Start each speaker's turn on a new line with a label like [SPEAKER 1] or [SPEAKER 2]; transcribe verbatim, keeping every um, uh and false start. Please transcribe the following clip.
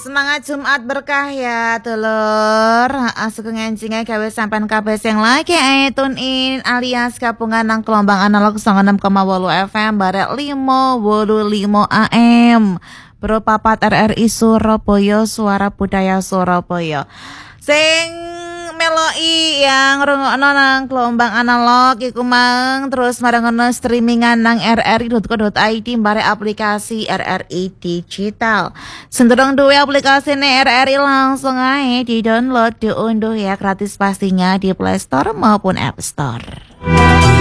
[SPEAKER 1] Semangat Jumat berkah ya telur. Asuk ngencingnya gawe sampean kabeh sing lagi ae tune in alias gabungan nang gelombang analog enam koma delapan F M barek lima puluh lima A M. Bro papat R R I Surabaya, Suara Budaya Surabaya. Sing meloi yang rungokno nang gelombang analog iku mang terus marengono streamingan nang r r i dot co dot i d bare aplikasi R R I Digital. Sendurung duwe aplikasi R R I langsung ae di-download, diunduh ya gratis pastinya di Play Store maupun App Store.